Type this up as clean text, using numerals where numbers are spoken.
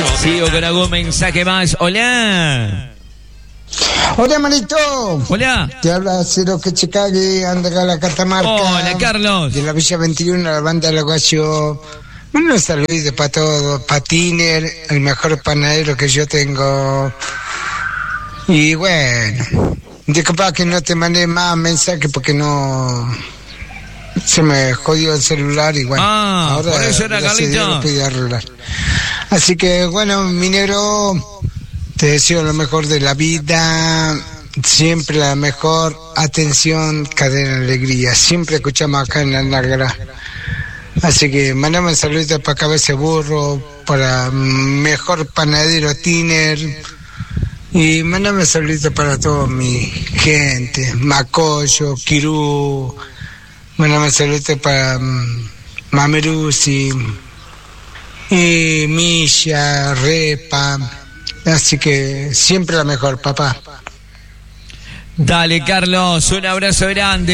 Sigo con algún mensaje más. Hola. Hola, manito. Hola. Te habla Cero que Chicague, anda acá a la Catamarca. Hola, Carlos. De la Villa 21, la banda de los gallos. Bueno, saludos para todos. Para Tiner, el mejor panadero que yo tengo. Y bueno, disculpa que no te mandé más mensajes porque no... Se me jodió el celular y bueno. Ahora, por eso era Carlito. Lo pude arreglar. Así que bueno, mi negro, te deseo lo mejor de la vida. Siempre la mejor atención, cadena de alegría. Siempre escuchamos acá en la Nágara. Así que mandame un saludito para Cabeza Burro, para mejor panadero Tiner. Y mandame un saludito para toda mi gente, Macoyo, Quirú. Mandame un saludito para Mamerusi, y Milla, Repa. Así que siempre la mejor, papá. Dale, Carlos, un abrazo grande.